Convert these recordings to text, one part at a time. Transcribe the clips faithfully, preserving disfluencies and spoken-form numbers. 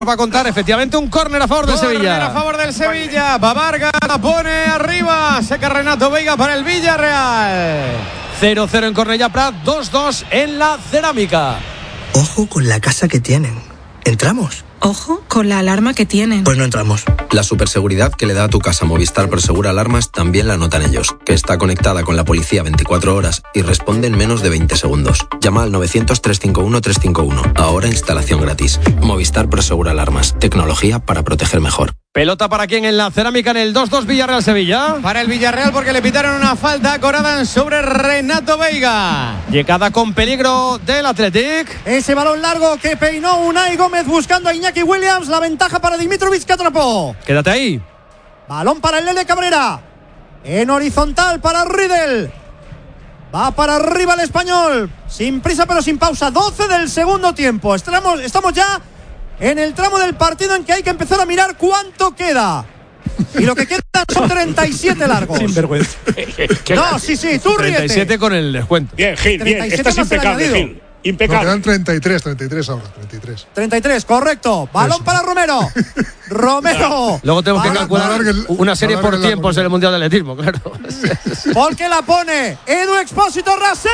Va a contar efectivamente un córner a favor del Córner Sevilla. a favor del Sevilla. Va Vargas, la pone arriba. Seca Renato Veiga para el Villarreal. cero cero en Cornellà Prat, dos dos en la Cerámica. Ojo con la casa que tienen. ¿Entramos? Ojo con la alarma que tienen. Pues no entramos. La superseguridad que le da a tu casa Movistar Prosegura Alarmas también la notan ellos, que está conectada con la policía veinticuatro horas y responde en menos de veinte segundos. Llama al novecientos, trescientos cincuenta y uno, trescientos cincuenta y uno. Ahora instalación gratis. Movistar Prosegura Alarmas. Tecnología para proteger mejor. Pelota para quién en la Cerámica en el dos dos Villarreal-Sevilla. Para el Villarreal porque le pitaron una falta a Corada sobre Renato Veiga. Llegada con peligro del Athletic. Ese balón largo que peinó Unai Gómez buscando a Iñaki Williams. La ventaja para Dimitrovic que atrapó. Quédate ahí. Balón para el Lele Cabrera. En horizontal para Riedel. Va para arriba el español. Sin prisa pero sin pausa. doce del segundo tiempo. Estamos, estamos ya en el tramo del partido en que hay que empezar a mirar cuánto queda. Y lo que queda son treinta y siete largos. Sin vergüenza. No, sí, sí, tú ríete. treinta y siete con el descuento. Bien, Gil, bien. Estás impecable, Gil. Impecable. Nos quedan treinta y tres, treinta y tres ahora, treinta y tres. treinta y tres, correcto. Balón Eso. para Romero. Romero. Luego tenemos que Balón calcular el- una serie por alargue el tiempos en el Mundial de Atletismo, claro. Porque la pone Edu Expósito, rasea.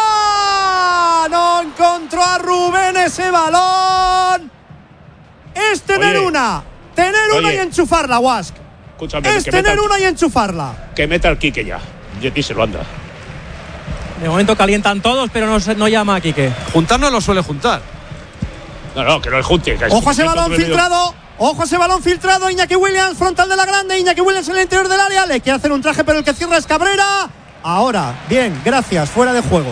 No encontró a Rubén ese balón. Es tener Oye. una. Tener una Oye. y enchufarla, Wask. Escúchame, Es que tener meta, una y enchufarla. que meta el Quique ya. Yeti se lo anda. De momento calientan todos, pero no, se- no llama a Quique. Juntar no lo suele juntar. No, no, que no el junte. que es Ojo a ese un balón poquito medio- filtrado. Ojo a ese balón filtrado. Iñaki Williams, frontal de la grande. Iñaki Williams en el interior del área. Le quiere hacer un traje, pero el que cierra es Cabrera. Ahora, bien, gracias. Fuera de juego.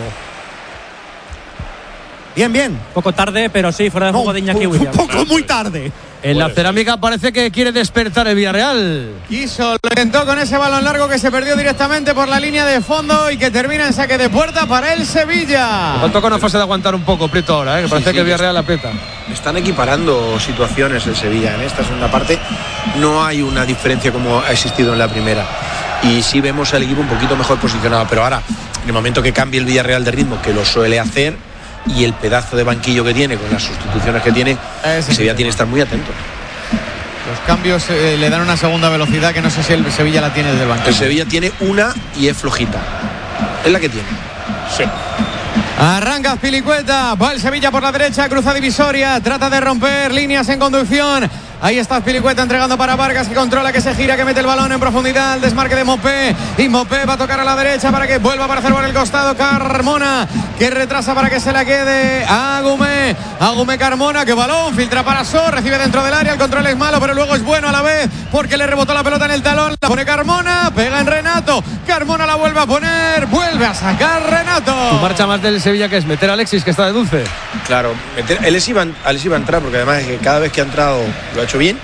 Bien, bien. Un poco tarde, pero sí, fuera de juego de Iñaki un, Williams. un poco muy tarde. En la Puede Cerámica parece que quiere despertar el Villarreal. Quiso, lo intentó con ese balón largo que se perdió directamente por la línea de fondo y que termina en saque de puerta para el Sevilla. Faltó con una fase de aguantar un poco, Prieto, ahora, ¿eh? Que parece sí, que el que Villarreal aprieta. Están equiparando situaciones el Sevilla. En esta segunda parte no hay una diferencia como ha existido en la primera. Y sí vemos al equipo un poquito mejor posicionado. Pero ahora, en el momento que cambie el Villarreal de ritmo, que lo suele hacer, y el pedazo de banquillo que tiene, con las sustituciones que tiene, Ese el sí. Sevilla tiene que estar muy atento. Los cambios eh, le dan una segunda velocidad que no sé si el Sevilla la tiene desde el banquillo. El Sevilla tiene una y es flojita. Es la que tiene. Sí. Arranca Azpilicueta, va el Sevilla por la derecha, cruza divisoria, trata de romper líneas en conducción. Ahí está Azpilicueta entregando para Vargas, que controla, que se gira, que mete el balón en profundidad, el desmarque de Mopé, y Mopé va a tocar a la derecha para que vuelva para hacer por el costado Carmona, que retrasa para que se la quede Agumé, Agumé Carmona, que balón, filtra para So, recibe dentro del área, el control es malo, pero luego es bueno a la vez, porque le rebotó la pelota en el talón, la pone Carmona, pega en Renato, Carmona la vuelve a poner, vuelve a sacar Renato. Tu marcha más del Sevilla, que es meter a Alexis, que está de dulce. Claro, meter, él iba, Alex iba a entrar, porque además es que cada vez que ha entrado lo ha hecho bien.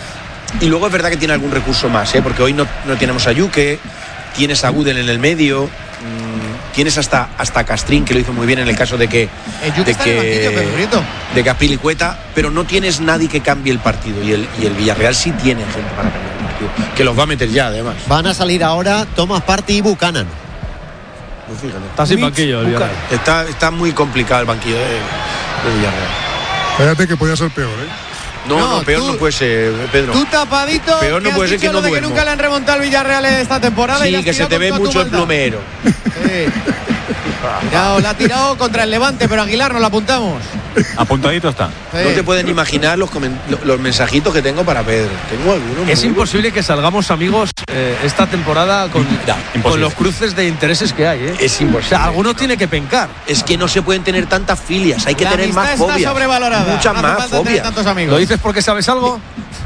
Y luego es verdad que tiene algún recurso más, ¿eh? Porque hoy no, no tenemos a Yuque, tienes a Gudel en el medio, mmm, tienes hasta, hasta Castrín, que lo hizo muy bien en el caso de que, Eh, Yuque de está en el banquillo, Pedro Prieto. que de que Azpilicueta, pero no tienes nadie que cambie el partido. Y el, y el Villarreal sí tiene gente para cambiar el partido, que los va a meter ya, además. Van a salir ahora Thomas Partey y Buchanan. Pues fíjate. Está sin banquillo el Villarreal. Está, está muy complicado el banquillo de, de Villarreal. Fíjate que podía ser peor, ¿eh? No, no, No, peor tú- no puede ser, Pedro. Tú tapadito. Peor no has puede ser dicho que no lo de duermo. nunca le han remontado al Villarreal esta temporada. y le Sí, has que se tirado te con ve toda tu mucho el maldad. plumero. Sí. Tirado, la ha tirado contra el Levante, pero Aguilar nos la apuntamos. Apuntadito está. Sí. No te pueden imaginar los, comen- lo- los mensajitos que tengo para Pedro. Tengo algunos. Es muy imposible que salgamos amigos eh, esta temporada con, Ya, con imposible. los cruces de intereses que hay, ¿eh? Es imposible. O sea, alguno tiene que pencar. Es que no se pueden tener tantas filias, hay que La tener amistad más está fobias. sobrevalorada. Muchas No hace más falta tener fobias. tantos amigos. ¿Lo dices porque sabes algo?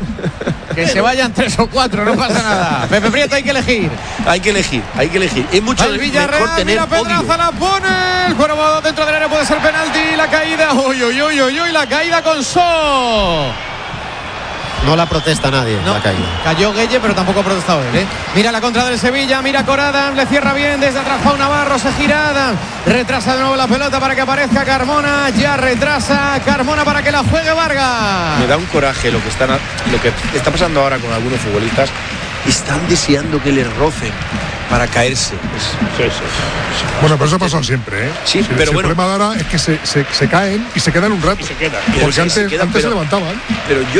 Que se vayan tres o cuatro, no pasa nada. Pepe Prieto, hay que elegir. Hay que elegir, hay que elegir. Es mucho El Villarreal, mejor tener mira Pedraza, odio. la pone. El cuervo dentro del área puede ser penalti. La caída, uy, uy, uy, uy, uy, la caída con So. No la protesta nadie, No, la caída. cayó Gueye, pero tampoco ha protestado él, ¿eh? Mira la contra del Sevilla, mira Corada, le cierra bien desde atrás Pau Navarro, se gira Adam, retrasa de nuevo la pelota para que aparezca Carmona, ya retrasa Carmona para que la juegue Vargas. Me da un coraje lo que están, lo que está pasando ahora con algunos futbolistas, están deseando que les rocen para caerse. Sí, sí. Bueno, pero eso ha pasado siempre, ¿eh? Sí, Si- pero si bueno. El problema de ahora es que se, se, se caen y se quedan un rato. Y se quedan. Pero Porque se- antes, se quedan, antes pero- se levantaban. Pero yo